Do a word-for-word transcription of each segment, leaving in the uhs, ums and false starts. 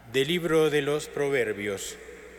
Del libro de los Proverbios.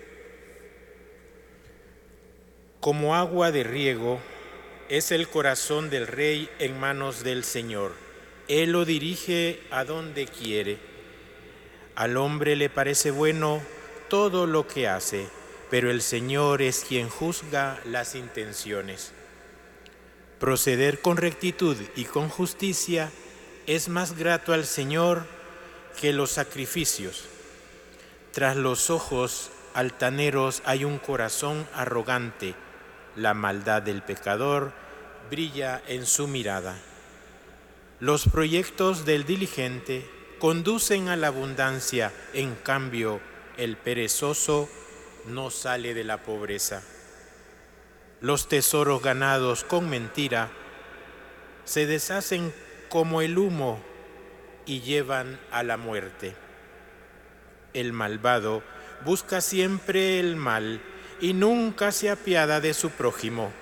Como agua de riego es el corazón del rey en manos del Señor. Él lo dirige a donde quiere. Al hombre le parece bueno todo lo que hace, pero el Señor es quien juzga las intenciones. Proceder con rectitud y con justicia es más grato al Señor que los sacrificios. Tras los ojos altaneros hay un corazón arrogante. La maldad del pecador brilla en su mirada. Los proyectos del diligente conducen a la abundancia, en cambio, el perezoso no sale de la pobreza. Los tesoros ganados con mentira se deshacen como el humo y llevan a la muerte. El malvado busca siempre el mal y nunca se apiada de su prójimo.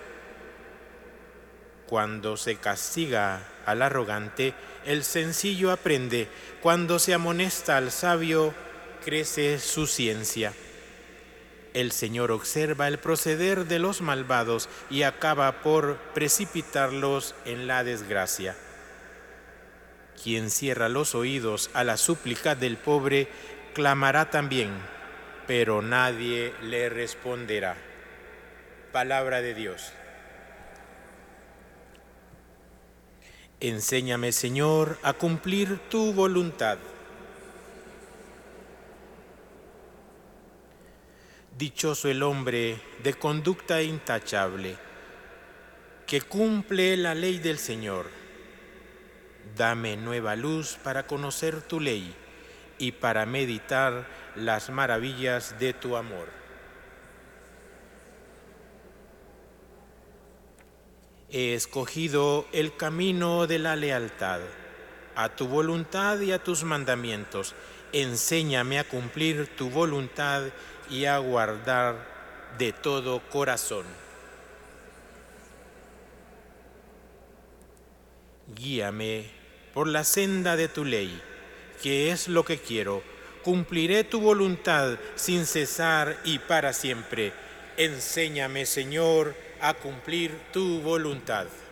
Cuando se castiga al arrogante, el sencillo aprende. Cuando se amonesta al sabio, crece su ciencia. El Señor observa el proceder de los malvados y acaba por precipitarlos en la desgracia. Quien cierra los oídos a la súplica del pobre, clamará también, pero nadie le responderá. Palabra de Dios. Enséñame, Señor, a cumplir tu voluntad. Dichoso el hombre de conducta intachable, que cumple la ley del Señor. Dame nueva luz para conocer tu ley y para meditar las maravillas de tu amor. He escogido el camino de la lealtad, a tu voluntad y a tus mandamientos. Enséñame a cumplir tu voluntad y a guardar de todo corazón. Guíame por la senda de tu ley, que es lo que quiero. Cumpliré tu voluntad sin cesar y para siempre. Enséñame, Señor, a cumplir tu voluntad.